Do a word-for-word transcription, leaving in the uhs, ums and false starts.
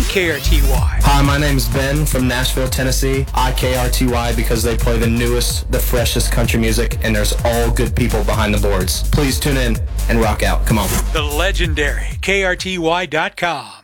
K R T Y. Hi, my name's Ben from Nashville, Tennessee. I K R T Y because they play the newest, the freshest country music, and there's all good people behind the boards. Please tune in and rock out. Come on. The legendary K R T Y dot com.